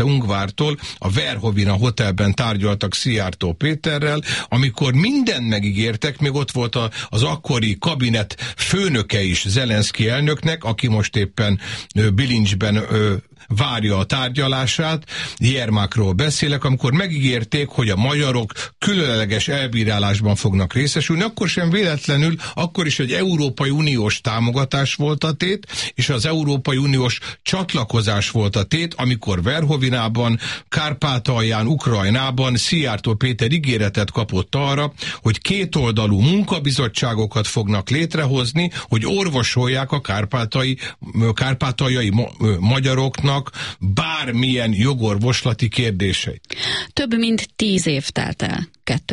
Ungvártól a Verhovina Hotelben tárgyaltak Szijjártó Péterrel, amikor mindent megígértek, még ott volt az akkori kabinet főnöke is Zelenszky elnöknek, aki most éppen bilincsben várja a tárgyalását, Jermákról beszélek, amikor megígérték, hogy a magyarok különleges elbírálásban fognak részesülni, akkor sem véletlenül, akkor is egy Európai Uniós támogatás volt a tét, és az Európai Uniós csatlakozás volt a tét, amikor Verhovinában, Kárpátalján, Ukrajnában Szijjártó Péter ígéretet kapott arra, hogy kétoldalú munkabizottságokat fognak létrehozni, hogy orvosolják a kárpátaljai magyaroknak bármilyen jogorvoslati kérdéseit. Több mint 10 év telt el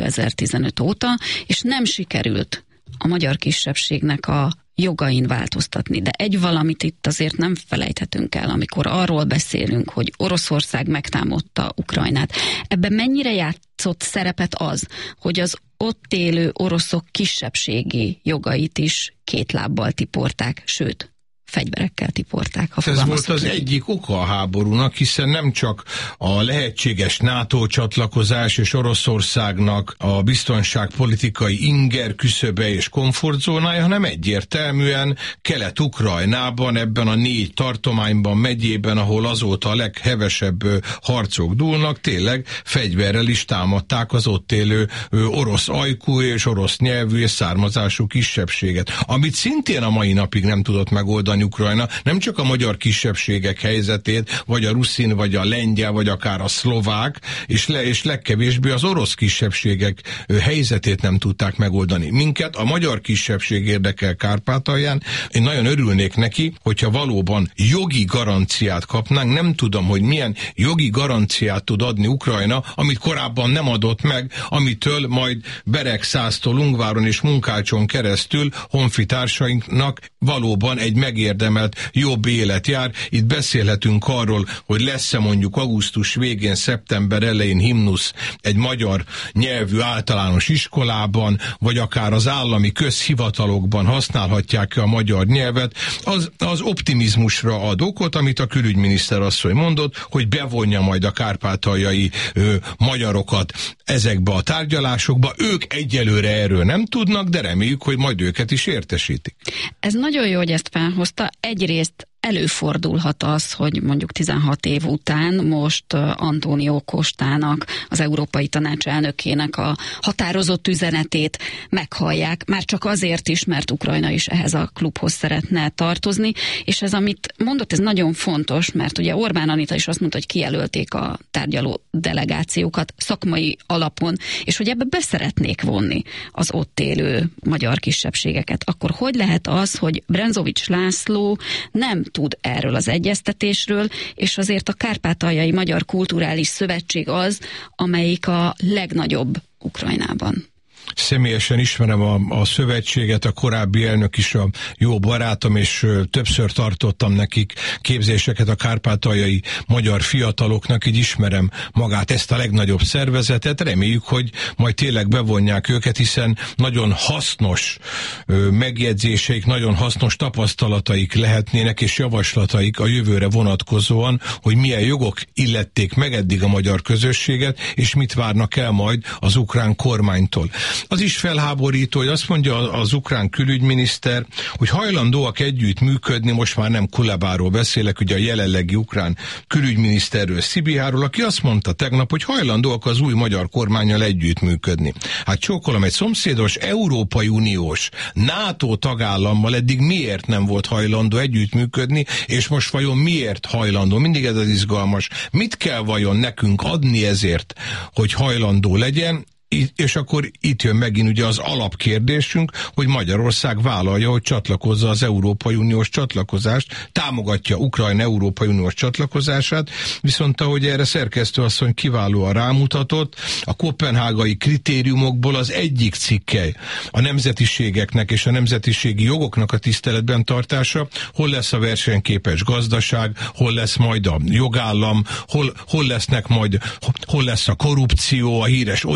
2015 óta, és nem sikerült a magyar kisebbségnek a jogain változtatni. De egy valamit itt azért nem felejthetünk el, amikor arról beszélünk, hogy Oroszország megtámadta Ukrajnát. Ebben mennyire játszott szerepet az, hogy az ott élő oroszok kisebbségi jogait is két lábbal tiporták, sőt, fegyverekkel tiporták. Ez volt az egyik oka a háborúnak, hiszen nem csak a lehetséges NATO csatlakozás és Oroszországnak a biztonságpolitikai inger küszöbe és komfortzónája, hanem egyértelműen Kelet-Ukrajnában, ebben a 4 tartományban, megyében, ahol azóta a leghevesebb harcok dúlnak, tényleg fegyverrel is támadták az ott élő orosz ajkú és orosz nyelvű és származású kisebbséget. Amit szintén a mai napig nem tudott megoldani Ukrajna, nem csak a magyar kisebbségek helyzetét, vagy a ruszin, vagy a lengyel, vagy akár a szlovák, és legkevésbé az orosz kisebbségek helyzetét nem tudták megoldani. Minket a magyar kisebbség érdekel Kárpátalján. Én nagyon örülnék neki, hogyha valóban jogi garanciát kapnánk. Nem tudom, hogy milyen jogi garanciát tud adni Ukrajna, amit korábban nem adott meg, amitől majd Beregszásztól Ungváron és Munkácson keresztül honfitársainknak valóban egy megérdemelt jobb élet jár. Itt beszélhetünk arról, hogy lesz-e mondjuk augusztus végén, szeptember elején himnusz egy magyar nyelvű általános iskolában, vagy akár az állami közhivatalokban használhatják-e a magyar nyelvet. Az optimizmusra ad okot, amit a külügyminiszter asszony mondott, hogy bevonja majd a kárpátaljai magyarokat ezekbe a tárgyalásokba. Ők egyelőre erről nem tudnak, de reméljük, hogy majd őket is értesítik. Ez nagyon jó, hogy ezt felhozta. Egyrészt előfordulhat az, hogy mondjuk 16 év után most Antónió Costának, az Európai Tanács elnökének a határozott üzenetét meghallják, már csak azért is, mert Ukrajna is ehhez a klubhoz szeretne tartozni, és ez, amit mondott, ez nagyon fontos, mert ugye Orbán Anita is azt mondta, hogy kijelölték a tárgyaló delegációkat szakmai alapon, és hogy ebbe beszeretnék vonni az ott élő magyar kisebbségeket. Akkor hogy lehet az, hogy Brenzovics László nem tud erről az egyeztetésről, és azért a Kárpátaljai Magyar Kulturális Szövetség az, amelyik a legnagyobb Ukrajnában? Személyesen ismerem a szövetséget, a korábbi elnök is a jó barátom, és többször tartottam nekik képzéseket a kárpátaljai magyar fiataloknak, így ismerem magát, ezt a legnagyobb szervezetet. Reméljük, hogy majd tényleg bevonják őket, hiszen nagyon hasznos megjegyzéseik, nagyon hasznos tapasztalataik lehetnének, és javaslataik a jövőre vonatkozóan, hogy milyen jogok illették meg eddig a magyar közösséget, és mit várnak el majd az ukrán kormánytól. Az is felháborító, hogy azt mondja az ukrán külügyminiszter, hogy hajlandóak együtt működni, most már nem Kulebáról beszélek, ugye a jelenlegi ukrán külügyminiszterről, Szibiháról, aki azt mondta tegnap, hogy hajlandóak az új magyar kormánnyal együtt működni. Hát csókolom, egy szomszédos Európai Uniós NATO tagállammal eddig miért nem volt hajlandó együttműködni, és most vajon miért hajlandó? Mindig ez az izgalmas. Mit kell vajon nekünk adni ezért, hogy hajlandó legyen? És akkor itt jön megint ugye az alapkérdésünk, hogy Magyarország vállalja, hogy csatlakozza az Európai Uniós csatlakozást, támogatja Ukrajna Európai Uniós csatlakozását, viszont ahogy erre szerkesztőasszony kiválóan rámutatott, a koppenhágai kritériumokból az egyik cikke a nemzetiségeknek és a nemzetiségi jogoknak a tiszteletben tartása, hol lesz a versenyképes gazdaság, hol lesz majd a jogállam, hol lesz a korrupció, a híres oligarchák,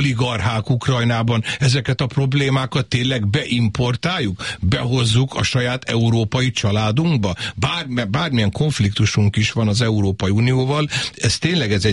marhák Ukrajnában, ezeket a problémákat tényleg beimportáljuk, behozzuk a saját európai családunkba. Bármilyen konfliktusunk is van az Európai Unióval, ez tényleg ez egy